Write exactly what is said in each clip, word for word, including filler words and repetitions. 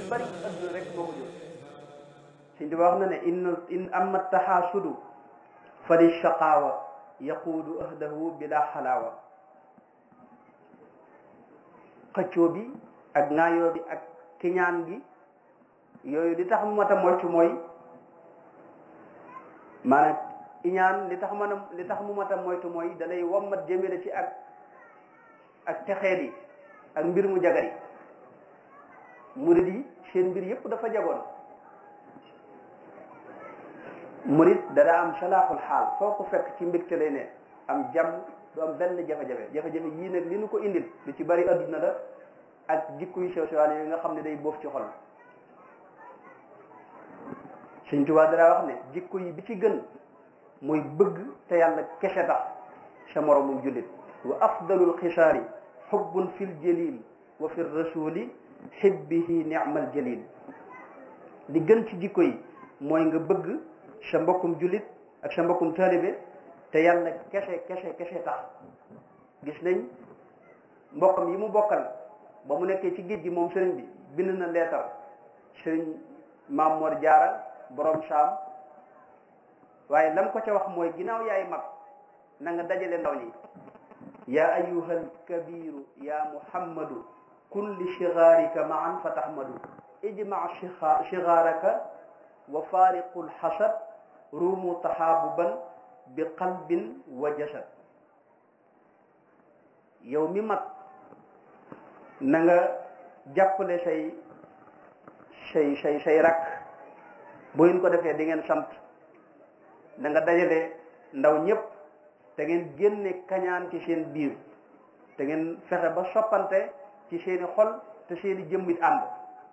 bari adduna rek moo ko jur suñ di wax na ne in in amma taxaasudu fa li shaqaawa yaquudu ahdahu bila xalaawa xëccoo bi ak ŋaayoo bi ak kiñaan gi yooyu li tax mu mat a moytu mooy maanaam iñaan li tax mën a li tax mu mat a moytu mooy da lay wommat jëmale ci ak ak texeet yi ak mbir mu jagar yi murid yi seen mbir yépp dafa jagoon murid dana am salaaxul xaal foo ko fekk ci mbégte lay ne am jàmm du am benn jafe-jafe jafe-jafe yii nag li nu ko indil lu ci bari adduna la ak jikko yu sew sewaan yi nga xam ne day boof ci xol Sëñ Tuubaa dara wax ne jikko yi bi ci gën mooy bëgg te yàlla kese tax sa moromum jullit wa afdalul xisaari xubbun fil jalil wa fi rasuli xibbihi ni'mal jalil li gën ci jikko yi mooy nga bëgg sa mbokkum jullit ak sa mbokkum taalibe te yàlla kese kese kese tax gis nañ mbokkam yi mu bokkal ba mu nekkee ci géej gi moom sëriñ bi bind na leetar sëriñ Maam Mor Jaara borom saam waaye lam ko ca wax mooy ginnaaw yaay mag na nga dajale ndaw ñi yaa ayyuhal kabiru ya muhammadu kun li sigaarika maan fa tahmadu ijma sigaaraka wa faariqul xasad ruumu taxaabuban bi qalbin wa jasad yow mi mag na nga jàppale say say say say rakk bu ngeen ko defee di ngeen sant da nga dajale ndaw ñëpp te ngeen génne kañaan ci seen biir te ngeen fexe ba soppante ci seeni xol te seeni jëmmit ànd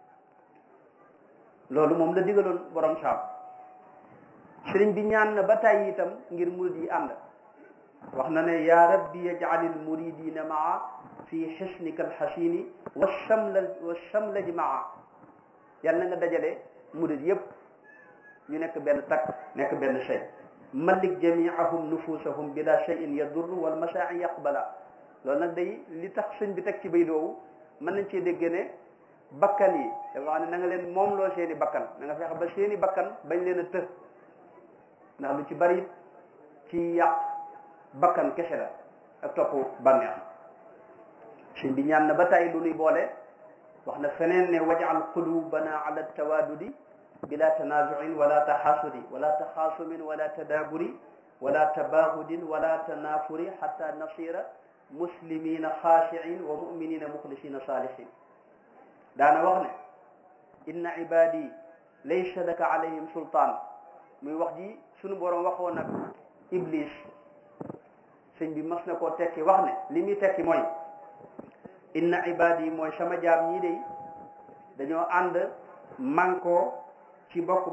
loolu moom la digaloon borom saam sëriñ bi ñaan na ba tàyyi itam ngir murid yi ànd wax na ne yaa rabbi yaj'alil muridina maa fi xisnika alxasini wa shamla wa shamlaji maa yàlla na nga dajale murid yëpp ñu nekk benn takk nekk benn shay malik jamiahum nufusahum bila shayin yadur wal masaa'i yaqbala loolu nag day li tax sëñ bi teg ci bay doowu mën nañ cee dégg ne bakkan yi dafa wax ne na nga leen moom loo seeni bakkan na nga fexe ba seeni bakkan bañ leen a të ndax lu ci bari ci yàq bakkan kese la ak topp bànneex sëñ bi ñaan na ba tey lu nuy boole wax na feneen ne waj'al qulubana ala tawadudi bila tanazuin wala taxaasudi wala taxaasumin wala tadaaburi wala tabaagudin wala tanafuri xata nasira muslimina xaashiin wa muminina muxlisina saalihin daana wax ne inna ibadi laysa laka alayhim sultaan muy wax ji sunu borom waxoon nag iblis sëñ bi mas na koo tekki wax ne li muy tekki mooy inna ibadi mooy sama jaam ñii de dañoo ànd mànkoo ci bokk